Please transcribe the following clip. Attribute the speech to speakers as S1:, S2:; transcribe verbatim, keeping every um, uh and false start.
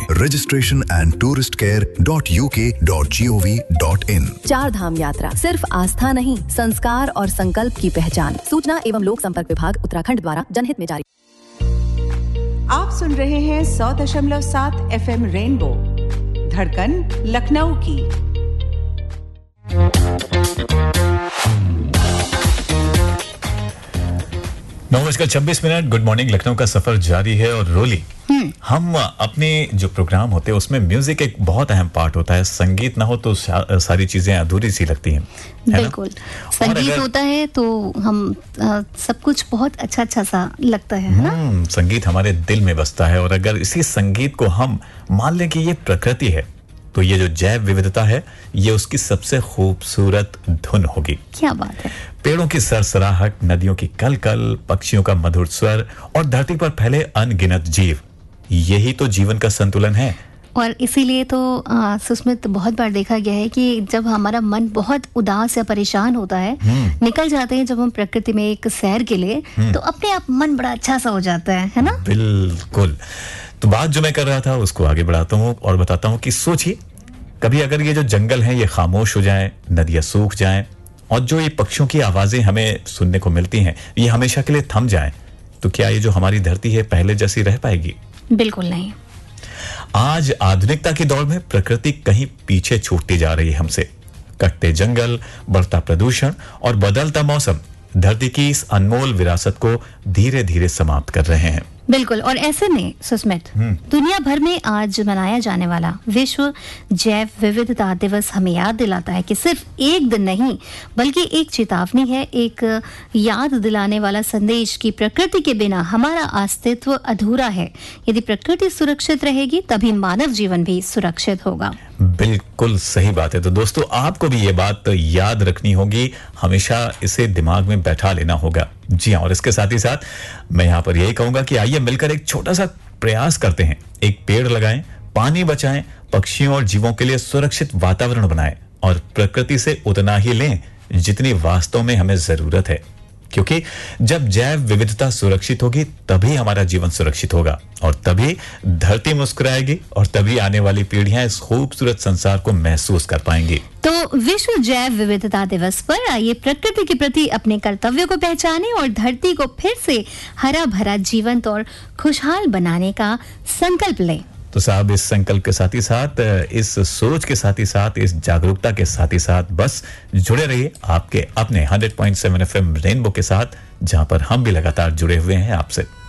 S1: registration and touristcare dot u k dot gov dot in।
S2: चार धाम यात्रा सिर्फ आस्था नहीं, संस्कार और संकल्प की पहचान। सूचना एवं लोक संपर्क विभाग उत्तराखंड द्वारा जनहित में जारी।
S3: आप सुन रहे हैं सौ दशमलव सात एफ एम रेनबो, धड़कन लखनऊ की।
S4: नौ बजकर छब्बीस मिनट। Good morning. लखनऊ का सफर जारी है और रोली हम अपने जो प्रोग्राम होते हैं उसमें म्यूजिक एक बहुत अहम पार्ट होता है। संगीत ना हो तो सारी चीजें अधूरी सी लगती हैं।
S5: बिल्कुल, संगीत होता है तो हम आ, सब कुछ बहुत अच्छा अच्छा सा लगता है, है ना?
S4: संगीत हमारे दिल में बसता है और अगर इसी संगीत को हम मान लें कि ये प्रकृति है तो ये जो जैव विविधता है ये उसकी सबसे खूबसूरत धुन होगी।
S5: क्या बात है।
S4: पेड़ों की सरसराहट, नदियों की कलकल, पक्षियों का मधुर स्वर और धरती पर फैले अनगिनत जीव, यही तो जीवन का संतुलन है।
S5: और इसीलिए तो सुस्मित बहुत बार देखा गया है कि जब हमारा मन बहुत उदास या परेशान होता है, निकल जाते हैं जब हम प्रकृति में एक सैर के लिए, तो अपने आप मन बड़ा अच्छा सा हो जाता है, है ना?
S4: बिल्कुल। तो बात जो मैं कर रहा था उसको आगे बढ़ाता हूँ और बताता हूँ कि सोचिए कभी अगर ये जो जंगल हैं ये खामोश हो जाएं, नदियां सूख जाएं और जो ये पक्षियों की आवाजें हमें सुनने को मिलती हैं ये हमेशा के लिए थम जाएं, तो क्या ये जो हमारी धरती है पहले जैसी रह पाएगी?
S5: बिल्कुल नहीं।
S4: आज आधुनिकता की दौड़ में प्रकृति कहीं पीछे छूटती जा रही है हमसे। कटते जंगल, बढ़ता प्रदूषण और बदलता मौसम धरती की इस अनमोल विरासत को धीरे धीरे समाप्त कर रहे हैं।
S5: बिल्कुल। और ऐसे में सुस्मित, दुनिया भर में आज मनाया जाने वाला विश्व जैव विविधता दिवस हमें याद दिलाता है कि सिर्फ एक दिन नहीं बल्कि एक चेतावनी है, एक याद दिलाने वाला संदेश कि प्रकृति के बिना हमारा अस्तित्व अधूरा है। यदि प्रकृति सुरक्षित रहेगी तभी मानव जीवन भी सुरक्षित होगा।
S4: बिल्कुल सही बात है। तो दोस्तों आपको भी ये बात याद रखनी होगी, हमेशा इसे दिमाग में बैठा लेना होगा। जी हाँ, और इसके साथ ही साथ मैं यहाँ पर यही कहूंगा कि आइए मिलकर एक छोटा सा प्रयास करते हैं। एक पेड़ लगाएं, पानी बचाएं, पक्षियों और जीवों के लिए सुरक्षित वातावरण बनाएं और प्रकृति से उतना ही लें जितनी वास्तव में हमें जरूरत है। क्योंकि जब जैव विविधता सुरक्षित होगी तभी हमारा जीवन सुरक्षित होगा और तभी धरती मुस्कुराएगी और तभी आने वाली पीढ़ियां इस खूबसूरत संसार को महसूस कर पाएंगी।
S5: तो विश्व जैव विविधता दिवस पर आइए प्रकृति के प्रति अपने कर्तव्यों को पहचानें और धरती को फिर से हरा भरा, जीवंत और खुशहाल बनाने का संकल्प लें।
S4: तो साहब इस संकल्प के साथ ही साथ, इस सोच के साथ ही साथ, इस जागरूकता के साथ ही साथ बस जुड़े रहिए आपके अपने hundred point seven F M rainbow के साथ, जहां पर हम भी लगातार जुड़े हुए हैं आपसे।